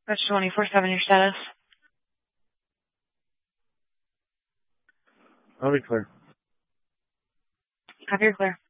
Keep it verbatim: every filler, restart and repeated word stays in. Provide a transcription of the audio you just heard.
That's twenty-four seven your status. I'll be clear. Have your clear.